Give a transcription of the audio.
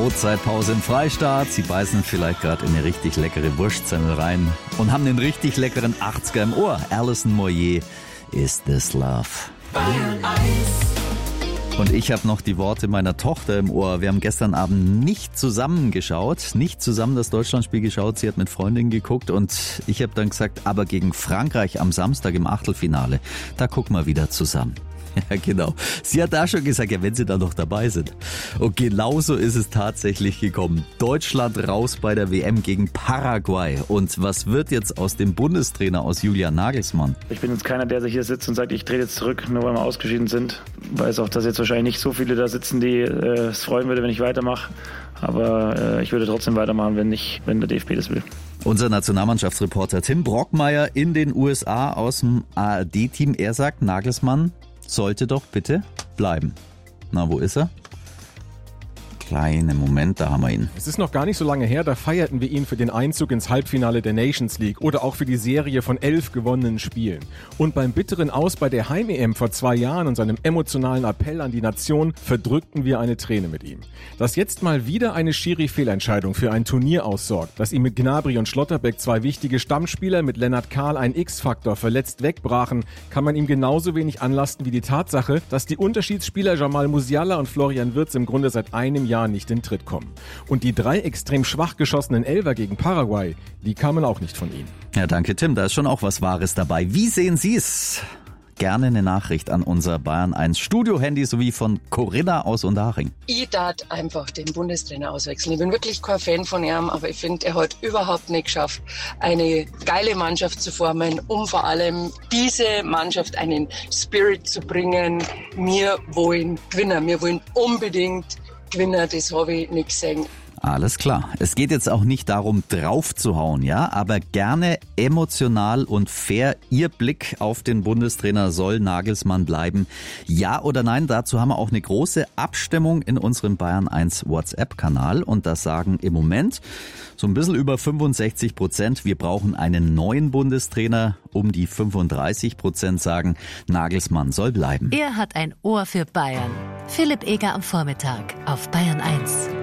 Brotzeitpause im Freistaat. Sie beißen vielleicht gerade in eine richtig leckere Wurstsemmel rein und haben den richtig leckeren 80er im Ohr. Alison Moyet, Is This Love? Bayern 1. Und ich habe noch die Worte meiner Tochter im Ohr. Wir haben gestern Abend nicht zusammen das Deutschlandspiel geschaut. Sie hat mit Freundinnen geguckt und ich habe dann gesagt, aber gegen Frankreich am Samstag im Achtelfinale, da gucken wir wieder zusammen. Ja, genau. Sie hat da schon gesagt, ja, wenn sie da noch dabei sind. Und genauso ist es tatsächlich gekommen. Deutschland raus bei der WM gegen Paraguay. Und was wird jetzt aus dem Bundestrainer, aus Julian Nagelsmann? Ich bin jetzt keiner, der sich hier sitzt und sagt, ich trete jetzt zurück, nur weil wir ausgeschieden sind. Ich weiß auch, dass jetzt wahrscheinlich nicht so viele da sitzen, die es freuen würde, wenn ich weitermache. Aber ich würde trotzdem weitermachen, wenn der DFB das will. Unser Nationalmannschaftsreporter Tim Brockmeier in den USA aus dem ARD-Team. Er sagt, Nagelsmann sollte doch bitte bleiben. Na, wo ist er? Kleinen Moment, da haben wir ihn. Es ist noch gar nicht so lange her, da feierten wir ihn für den Einzug ins Halbfinale der Nations League oder auch für die Serie von 11 gewonnenen Spielen. Und beim bitteren Aus bei der Heim-EM vor 2 Jahren und seinem emotionalen Appell an die Nation verdrückten wir eine Träne mit ihm. Dass jetzt mal wieder eine Schiri-Fehlentscheidung für ein Turnier aussorgt, dass ihm mit Gnabry und Schlotterbeck 2 wichtige Stammspieler, mit Lennart Kahl ein X-Faktor verletzt wegbrachen, kann man ihm genauso wenig anlasten wie die Tatsache, dass die Unterschiedsspieler Jamal Musiala und Florian Wirtz im Grunde seit einem Jahr nicht in Tritt kommen. Und die 3 extrem schwach geschossenen Elfer gegen Paraguay, die kamen auch nicht von ihm. Ja, danke Tim, da ist schon auch was Wahres dabei. Wie sehen Sie es? Gerne eine Nachricht an unser Bayern 1 Studio-Handy sowie von Corinna aus Unterhaching. Ich darf einfach den Bundestrainer auswechseln. Ich bin wirklich kein Fan von ihm, aber ich finde, er hat überhaupt nicht geschafft, eine geile Mannschaft zu formen, um vor allem diese Mannschaft einen Spirit zu bringen. Wir wollen gewinnen, wir wollen unbedingt Gewinner, das habe ich nicht gesehen. Alles klar. Es geht jetzt auch nicht darum, drauf zu hauen, ja, aber gerne emotional und fair. Ihr Blick auf den Bundestrainer, soll Nagelsmann bleiben? Ja oder nein? Dazu haben wir auch eine große Abstimmung in unserem Bayern 1 WhatsApp-Kanal und das sagen im Moment so ein bisschen über 65%. Wir brauchen einen neuen Bundestrainer. Um die 35% sagen, Nagelsmann soll bleiben. Er hat ein Ohr für Bayern. Philipp Eger am Vormittag auf Bayern 1.